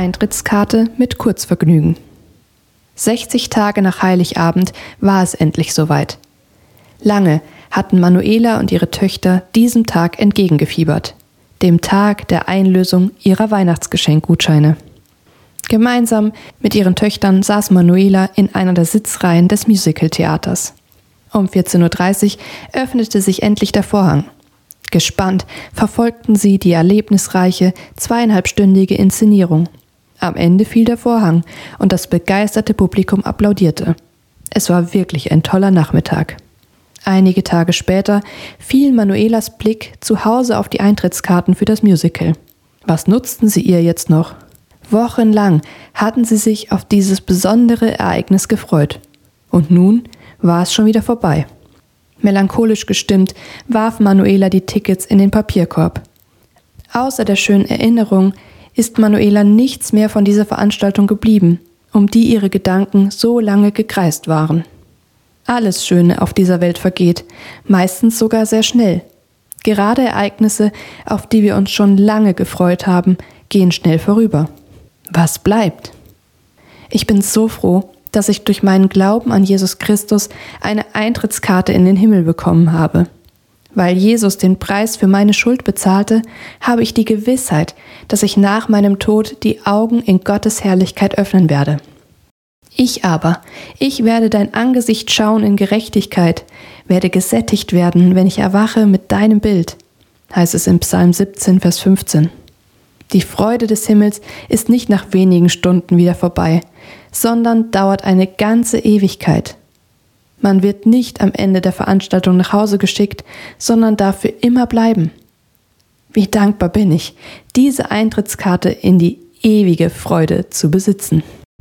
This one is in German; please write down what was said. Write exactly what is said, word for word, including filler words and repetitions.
Eintrittskarte mit Kurzvergnügen. sechzig Tage nach Heiligabend war es endlich soweit. Lange hatten Manuela und ihre Töchter diesem Tag entgegengefiebert, dem Tag der Einlösung ihrer Weihnachtsgeschenkgutscheine. Gemeinsam mit ihren Töchtern saß Manuela in einer der Sitzreihen des Musicaltheaters. Um vierzehn Uhr dreißig öffnete sich endlich der Vorhang. Gespannt verfolgten sie die erlebnisreiche, zweieinhalbstündige Inszenierung. Am Ende fiel der Vorhang und das begeisterte Publikum applaudierte. Es war wirklich ein toller Nachmittag. Einige Tage später fiel Manuelas Blick zu Hause auf die Eintrittskarten für das Musical. Was nutzten sie ihr jetzt noch? Wochenlang hatten sie sich auf dieses besondere Ereignis gefreut. Und nun war es schon wieder vorbei. Melancholisch gestimmt warf Manuela die Tickets in den Papierkorb. Außer der schönen Erinnerung ist Manuela nichts mehr von dieser Veranstaltung geblieben, um die ihre Gedanken so lange gekreist waren. Alles Schöne auf dieser Welt vergeht, meistens sogar sehr schnell. Gerade Ereignisse, auf die wir uns schon lange gefreut haben, gehen schnell vorüber. Was bleibt? Ich bin so froh, dass ich durch meinen Glauben an Jesus Christus eine Eintrittskarte in den Himmel bekommen habe. Weil Jesus den Preis für meine Schuld bezahlte, habe ich die Gewissheit, dass ich nach meinem Tod die Augen in Gottes Herrlichkeit öffnen werde. Ich aber, ich werde dein Angesicht schauen in Gerechtigkeit, werde gesättigt werden, wenn ich erwache mit deinem Bild, heißt es im Psalm siebzehn, Vers fünfzehn. Die Freude des Himmels ist nicht nach wenigen Stunden wieder vorbei, sondern dauert eine ganze Ewigkeit. Man wird nicht am Ende der Veranstaltung nach Hause geschickt, sondern darf für immer bleiben. Wie dankbar bin ich, diese Eintrittskarte in die ewige Freude zu besitzen.